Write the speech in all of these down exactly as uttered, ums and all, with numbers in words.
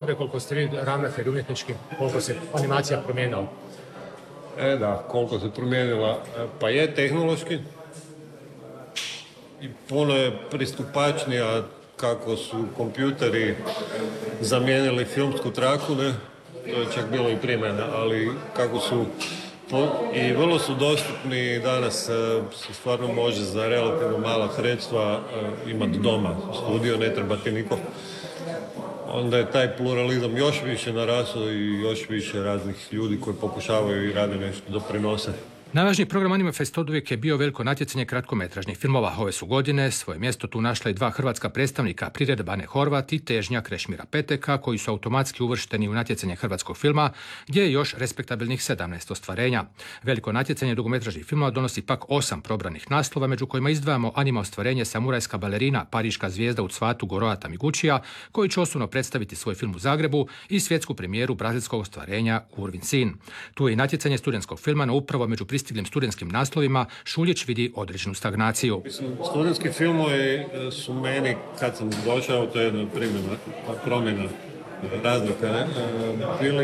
tome koliko ste vi ravnatelj umjetnički, koliko se animacija promijenila? E da, koliko se promijenila, pa je tehnološki i puno je pristupačnija kako su kompjuteri zamijenili filmsku traku, ne? To je čak bilo i prije mene, ali kako su i vrlo su dostupni danas, se stvarno može za relativno mala sredstva imati doma studio, ne treba ti niko. Onda je taj pluralizam još više narasao i još više raznih ljudi koji pokušavaju i rade nešto, doprinose. Najvažniji program Animafest oduvijek je bio veliko natjecanje kratkometražnih filmova. Ove su godine svoje mjesto tu našla i dva hrvatska predstavnika, priredba Bane Horvat i Težnja Krešimira Peteka, koji su automatski uvršteni u natjecanje hrvatskog filma, gdje je još respektabilnih sedamnaest ostvarenja. Veliko natjecanje dugometražnih filmova donosi pak osam probranih naslova, među kojima izdvajamo anima ostvarenje Samurajska balerina, Pariška zvijezda u cvatu Goroa Tamiguchija, koji će osobno predstaviti svoj film u Zagrebu, i svjetsku premijeru brazilskog ostvarenja Urvin Sin. Tu je i natjecanje studentskog filma, no upravo među pristiglim studentskim naslovima Šuljić vidi određenu stagnaciju. Mislim, studentski filmovi su meni, kad sam došao, to je jedna primjena, promjena, razlika, ne? Bili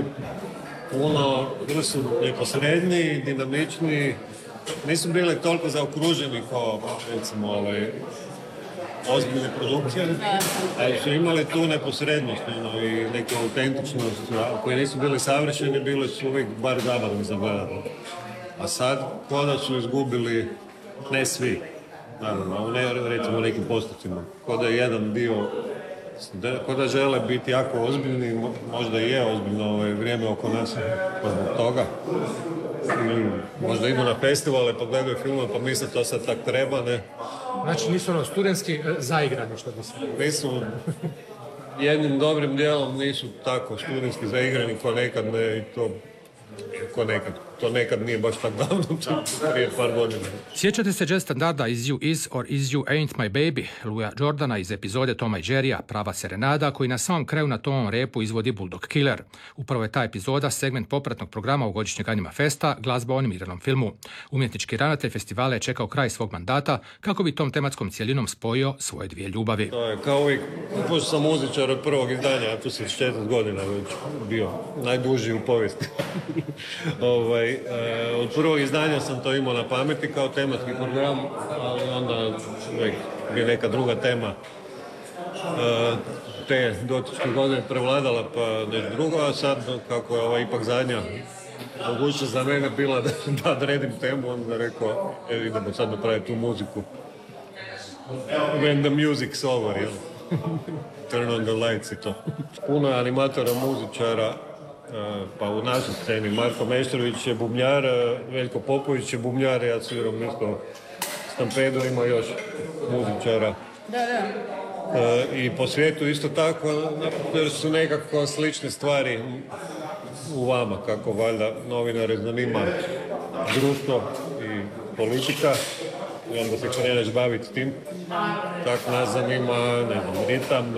puno, bili su neposredniji, dinamičniji, nisu bili toliko zaokruženi kao, recimo, ovaj, ozbiljne produkcije, ali su imali tu neposrednost, no, i neku autentičnost, koji nisu bili savršeni, bili su uvijek bar zabavni za gledanje. A sad, koda su izgubili, ne svi, naravno, ne, recimo nekim postupcima, koda je jedan dio, koda žele biti jako ozbiljni, možda i je ozbiljno ovo vrijeme oko nas, pa zbog toga. Ili možda idu na festivale, pa gledaju filmove, pa misle to sad tak treba, ne. Znači nisu ono studentski zaigrani, što bi se... Nisu, jednim dobrim dijelom nisu tako studentski zaigrani ko nekad, ne, i to... Ko nekad. To nekad nije baš tako davno, prije par godina. Sjećate se jazz standarda Is You Is or Is You Ain't My Baby, Louisa Jordana iz epizode Toma i Jerrya, Prava serenada, koji na samom kraju na tom repu izvodi Bulldog Killer. Upravo je ta epizoda segment popratnog programa ovogodišnjeg Anima Festa, glazba o animiranom filmu. Umjetnički ravnatelj festivala je čekao kraj svog mandata kako bi tom tematskom cijelinom spojio svoje dvije ljubavi. To je kao uvijek, pošto sam muzičar od prvog izdanja, a tu sam četrdeset godina već bio, najduži u povijesti. ovaj, e, od prvog izdanja sam to imao na pameti kao tematski program, ali onda uvijek je neka druga tema e, te dotičke godine prevladala pa nešto drugo, a sad kako je ova ipak zadnja mogućnost za mene bila da, da odredim temu, onda rekao, e, idemo sad napraviti tu muziku. When the music's over, jel? Turn on the lights i to. Puno je animatora, muzičara, pa u našoj sceni Marko Meštrović je bubnjar, Veljko Popović je bubnjar, ja sviram isto Stampedu, ima još muzičara. Da, da. I po svijetu isto tako, jer su nekako slične stvari u vama, kako valjda novinare zanima društvo i politika, i onda se kreneš baviti tim. Tako nas zanima, ne znam, ritam,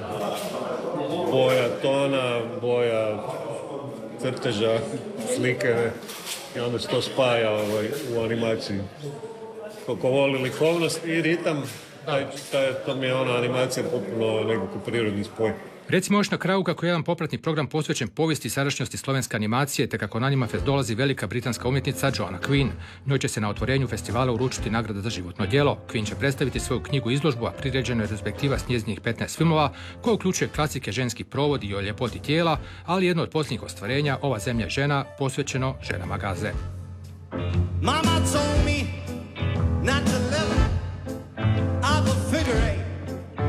boja tona, boja crteža, slike, i onda se to spaja ovaj, u animaciji. Koliko voli likovnost i ritam, taj, taj, to mi je ona animacija potpuno nekako prirodni spoj. Recimo još na kraju kako je jedan popratni program posvećen povijesti i sadašnjosti slovenske animacije, te kako na Animafest dolazi velika britanska umjetnica Joanna Quinn. Njoj će se na otvorenju festivala uručiti nagrada za životno djelo. Quinn će predstaviti svoju knjigu izložbu, a priređena je retrospektiva s njezinih petnaest filmova, koja uključuje klasike Ženski provod i O ljepoti tijela, ali jedno od posljednjih ostvarenja, Ova zemlja je žena, posvećeno ženama Gaze. Mama